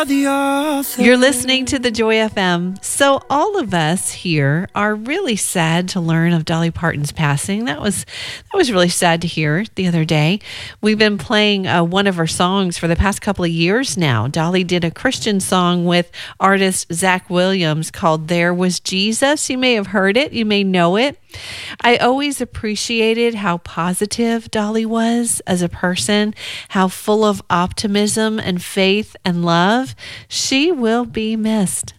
You're listening to the Joy FM. So all of us here are really sad to learn of Dolly Parton's passing. That was really sad to hear the other day. We've been playing one of her songs for the past couple of years now. Dolly did a Christian song with artist Zach Williams called There Was Jesus. You may have heard it. You may know it. I always appreciated how positive Dolly was as a person, how full of optimism and faith and love. She will be missed.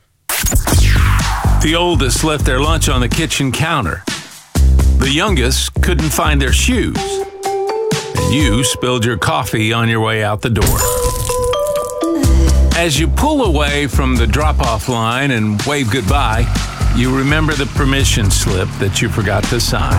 The oldest left their lunch on the kitchen counter. The youngest couldn't find their shoes. And you spilled your coffee on your way out the door. As you pull away from the drop-off line and wave goodbye, you remember the permission slip that you forgot to sign.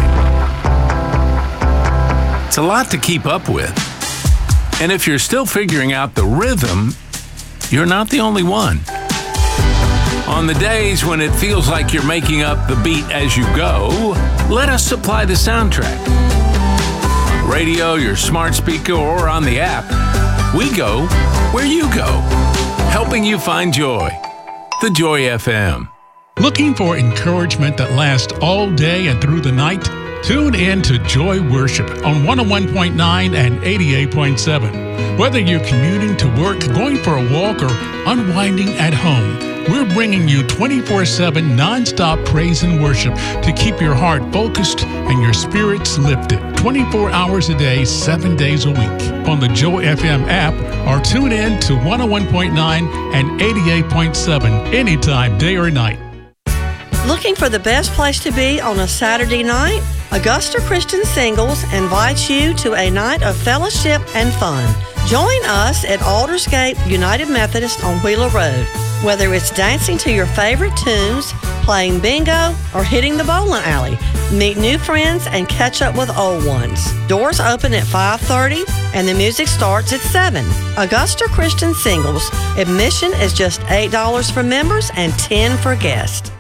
It's a lot to keep up with. And if you're still figuring out the rhythm, you're not the only one. On the days when it feels like you're making up the beat as you go, let us supply the soundtrack. On radio, your smart speaker, or on the app, we go where you go, helping you find joy. The Joy FM. Looking for encouragement that lasts all day and through the night? Tune in to Joy Worship on 101.9 and 88.7. Whether you're commuting to work, going for a walk, or unwinding at home, we're bringing you 24/7 nonstop praise and worship to keep your heart focused and your spirits lifted. 24 hours a day, 7 days a week. On the Joy FM app, or tune in to 101.9 and 88.7 anytime, day or night. Looking for the best place to be on a Saturday night? Augusta Christian Singles invites you to a night of fellowship and fun. Join us at Aldersgate United Methodist on Wheeler Road. Whether it's dancing to your favorite tunes, playing bingo, or hitting the bowling alley, meet new friends and catch up with old ones. Doors open at 5:30 and the music starts at 7. Augusta Christian Singles. Admission is just $8 for members and $10 for guests.